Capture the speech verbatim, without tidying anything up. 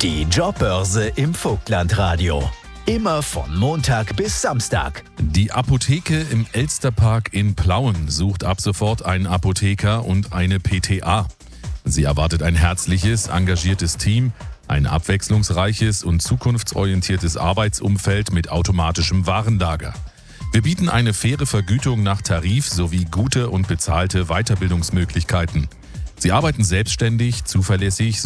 Die Jobbörse im Vogtlandradio. Immer von Montag bis Samstag. Die Apotheke im Elsterpark in Plauen sucht ab sofort einen Apotheker und eine P T A. Sie erwartet ein herzliches, engagiertes Team, ein abwechslungsreiches und zukunftsorientiertes Arbeitsumfeld mit automatischem Warenlager. Wir bieten eine faire Vergütung nach Tarif sowie gute und bezahlte Weiterbildungsmöglichkeiten. Sie arbeiten selbstständig, zuverlässig